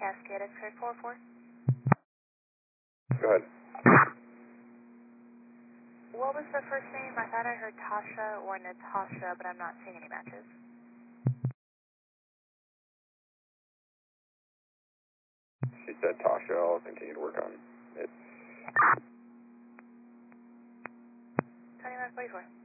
Cascade X-ray 44. Go ahead. What was the first name? I thought I heard Tasha or Natasha, but I'm not seeing any matches. She said Tasha. I'll continue to work on it. 2944.